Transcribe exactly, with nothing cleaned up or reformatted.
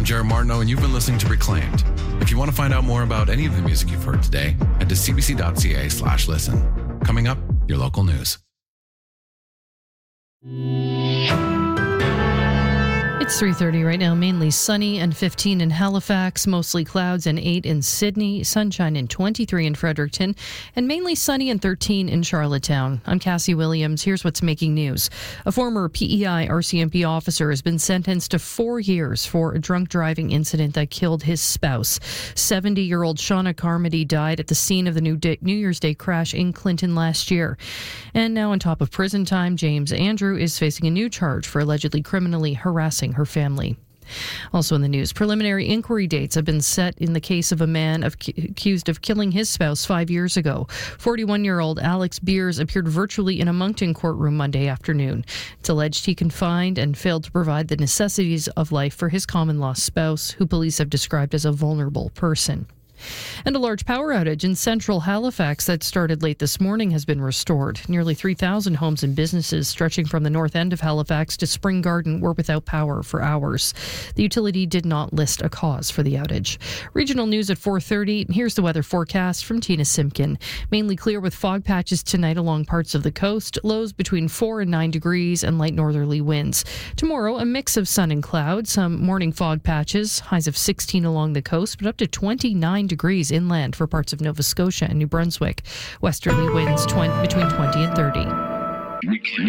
Jared Martineau, and you've been listening to Reclaimed. If you want to find out more about any of the music you've heard today, head to cbc.ca slash listen. Coming up, your local news. It's three thirty right now, mainly sunny and fifteen in Halifax, mostly clouds and eight in Sydney, sunshine and twenty-three in Fredericton, and mainly sunny and thirteen in Charlottetown. I'm Cassie Williams. Here's what's making news. A former P E I R C M P officer has been sentenced to four years for a drunk driving incident that killed his spouse. seventy-year-old Shauna Carmody died at the scene of the New, Day, New Year's Day crash in Clinton last year. And now on top of prison time, James Andrew is facing a new charge for allegedly criminally harassing her family. Also in the news, preliminary inquiry dates have been set in the case of a man of, accused of killing his spouse five years ago. forty-one-year-old Alex Beers appeared virtually in a Moncton courtroom Monday afternoon. It's alleged he confined and failed to provide the necessities of life for his common-law spouse, who police have described as a vulnerable person. And a large power outage in central Halifax that started late this morning has been restored. Nearly three thousand homes and businesses stretching from the north end of Halifax to Spring Garden were without power for hours. The utility did not list a cause for the outage. Regional news at four thirty. Here's the weather forecast from Tina Simpkin. Mainly clear with fog patches tonight along parts of the coast. Lows between four and nine degrees and light northerly winds. Tomorrow, a mix of sun and cloud. Some morning fog patches. Highs of sixteen along the coast, but up to twenty-nine degrees inland for parts of Nova Scotia and New Brunswick. Westerly winds twenty, between twenty and thirty.